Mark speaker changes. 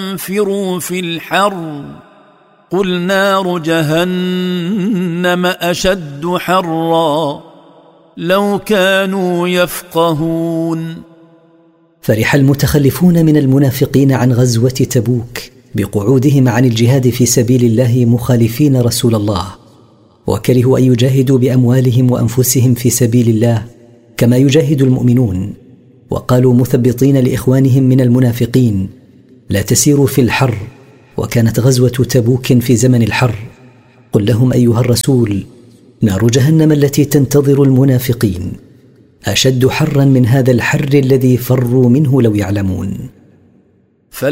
Speaker 1: انفروا في الحر قل نار جهنم أشد حرا لو كانوا يفقهون.
Speaker 2: فرح المتخلفون من المنافقين عن غزوة تبوك بقعودهم عن الجهاد في سبيل الله مخالفين رسول الله، وكرهوا أن يجاهدوا بأموالهم وأنفسهم في سبيل الله كما يجاهد المؤمنون، وقالوا مثبطين لإخوانهم من المنافقين: لا تسيروا في الحر، وكانت غزوة تبوك في زمن الحر. قل لهم أيها الرسول: نار جهنم التي تنتظر المنافقين أشد حرا من هذا الحر الذي فروا منه لو يعلمون.